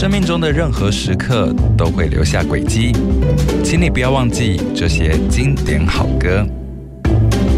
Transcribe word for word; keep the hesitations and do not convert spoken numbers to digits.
生命中的任何时刻都会留下轨迹，请你不要忘记这些经典好歌。